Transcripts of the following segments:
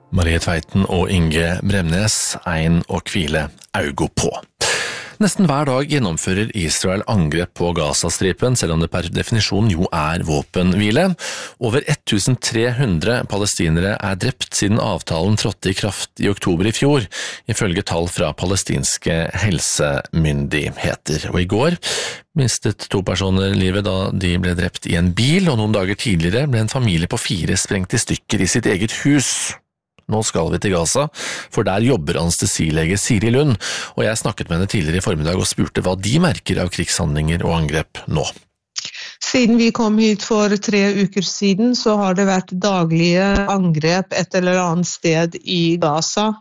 Marie Tveiten og Inge Bremnes, ein og kvile augo på. Nesten hver dag gjennomfører Israel angrep på Gazastripen, selv om det per definisjon jo er våpenhvile. Over 1300 palestinere er drept siden avtalen trådte i kraft i oktober i fjor, ifølge tall fra palestinske helsemyndigheter. Og i går mistet 2 personer livet da de ble drept i en bil, og noen dager tidligere ble en familie på 4 sprengt i stykker i sitt eget hus. Nå skal vi til Gaza, for der jobber anestesilege Siri Lund, og jeg snakket med henne tidligere i formiddag og spurte hva de merker av krigshandlinger og angrep nå. Siden vi kom hit for 3 uker siden, så har det vært daglige angrep et eller annet sted i Gaza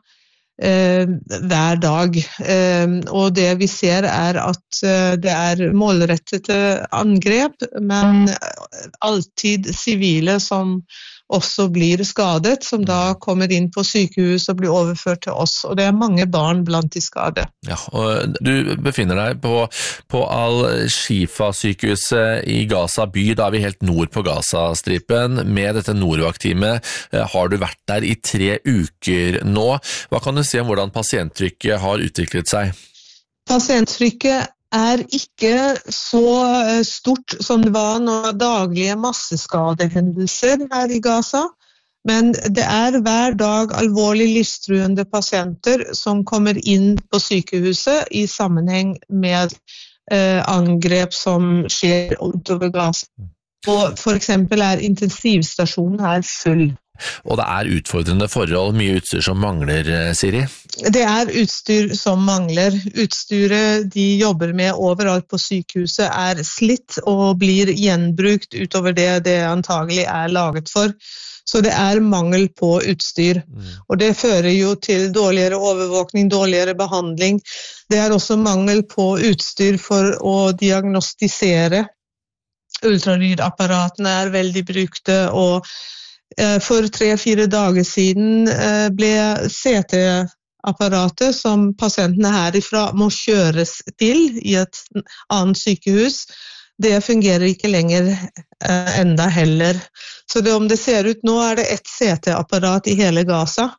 hver dag. Og det vi ser er at det er målrettede angrep, men alltid sivile som også blir skadet, som da kommer inn på sykehus og blir overført til oss. Og det er mange barn blant de skadde. Ja, og du befinner deg på Al-Shifa-sykehuset i Gaza by, da er vi helt nord på Gaza-stripen. Med dette Norwalk-teamet har du vært der i 3 uker nå. Hva kan du si om hvordan pasienttrykket har utviklet seg? Pasienttrykket er ikke så stort som det var når daglige masseskadehendelser her i Gaza, men det er hver dag alvorlig livstruende pasienter som kommer inn på sykehuset i sammenheng med angrep som skjer utover Gaza. Og for eksempel er intensivstasjonen her full. Og det er utfordrende forhold, mye utstyr som mangler, Siri? Det er utstyr som mangler. Utstyret de jobber med overalt på sykehuset er slitt og blir gjenbrukt utover det antagelig er laget for. Så det er mangel på utstyr. Og det fører jo til dårligere overvåkning, dårligere behandling. Det er også mangel på utstyr for å diagnostisere. Ultralydapparatene er veldig brukte, og for 3-4 dager siden ble CT-apparatet som pasientene herifra må kjøres til i et annet sykehus. Det fungerer ikke lenger enda heller. Så om det ser ut nå er det et CT-apparat i hele Gaza.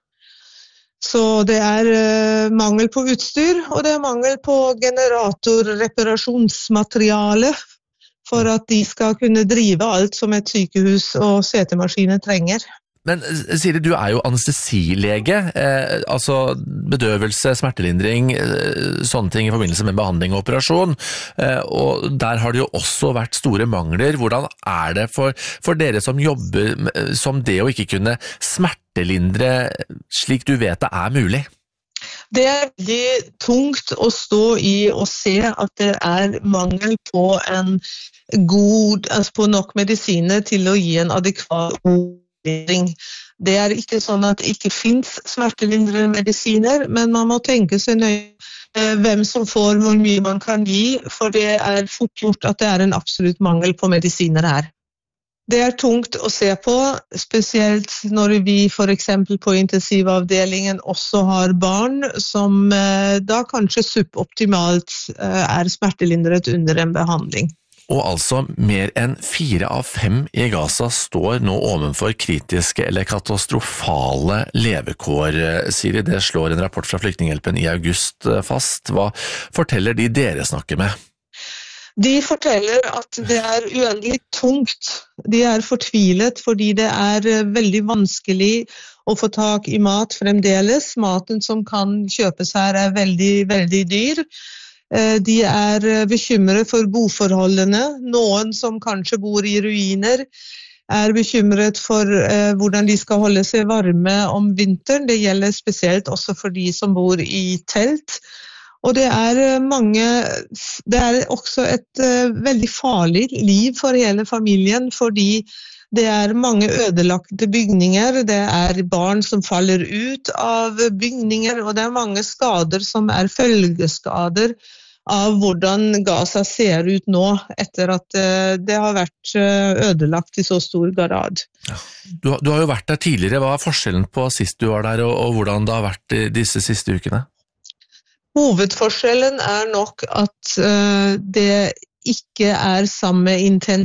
Så det er mangel på utstyr, og det er mangel på generatorreparasjonsmateriale for at de skal kunne drive alt som et sykehus og CT-maskiner trenger. Men Siri, du er jo anestesilege, altså bedøvelse, smertelindring, sånne ting i forbindelse med behandling og operasjon, og der har det jo også vært store mangler. Hvordan er det for dere som jobber som det å ikke kunne smertelindre slik du vet det er mulig? Det er veldig tungt å stå i og se at det er mangel på på nok medisiner til å gi en adekvat behandling. Det er ikke sånn at det ikke finnes smertelindrende medisiner, men man må tenke seg nøye hvem som får hvor mye man kan gi, for det er fort gjort at det er en absolutt mangel på medisiner her. Det er tungt å se på, spesielt når vi for eksempel på intensivavdelingen også har barn som da kanskje suboptimalt er smertelindret under en behandling. Og altså mer enn 4 av 5 i Gaza står nå ovenfor kritiske eller katastrofale levekår, Siri. Det slår en rapport fra Flyktninghjelpen i august fast. Hva forteller de dere snakker med? De forteller at det er uendelig tungt. De er fortvilet fordi det er veldig vanskelig å få tak i mat fremdeles. Maten som kan kjøpes her er veldig, veldig dyr. De er bekymret for boforholdene. Noen som kanskje bor i ruiner er bekymret for hvordan de skal holde seg varme om vinteren. Det gjelder spesielt også for de som bor i telt. Og det er også et veldig farlig liv for hele familien, fordi det er mange ødelagte bygninger, det er barn som faller ut av bygninger, og det er mange skader som er følgeskader av hvordan Gaza ser ut nå, etter at det har vært ødelagt i så stor grad. Ja. Du har jo vært der tidligere. Hva er forskjellen på sist du var der, og hvordan det har vært disse siste ukene? Hovedforskjellen er nok at det ikke er samme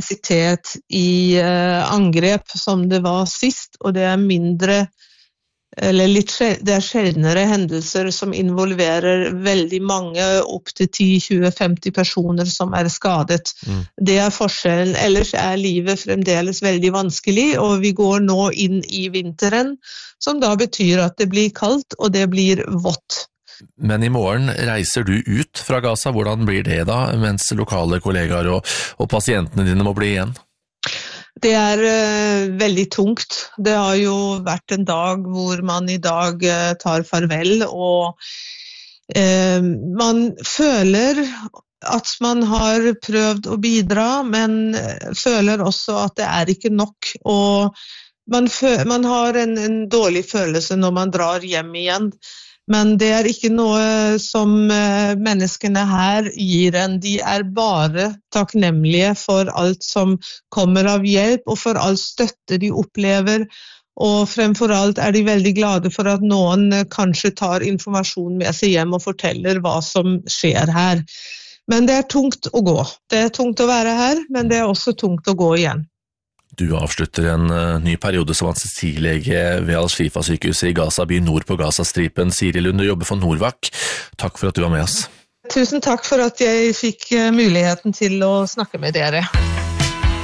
intensitet i angrep som det var sist, og det er mindre eller det sjeldnere hendelser som involverer veldig mange, opp til 10, 20, 50 personer som skadet. Det forskjellen. Ellers livet fremdeles veldig vanskelig, og vi går nå inn i vinteren, som da betyr at det blir kaldt og det blir vått. Men i morgen reiser du ut fra Gaza. Hvordan blir det da, mens lokale kollegaer og pasientene dine må bli igjen? Det veldig tungt. Det har jo vært en dag hvor man i dag tar farvel, og man føler at man har prøvd å bidra, men føler også at det ikke nok. Og man har en dårlig følelse når man drar hjem igjen. Men det ikke noe som menneskene her gir en. De bare takknemlige for alt som kommer av hjelp, og for all støtte de opplever. Og fremfor alt de veldig glade for at noen kanskje tar informasjon med seg hjem og forteller hva som skjer her. Men det tungt å gå. Det tungt å være her, men det også tungt å gå igjen. Du avslutter en ny periode som anestesilege ved Al-Shifa-sykehuset i Gaza by nord på Gazastripen. Siri Lund, du jobber for Norvac. Takk for at du var med oss. Tusen takk for at jeg fikk muligheten til å snakke med dere.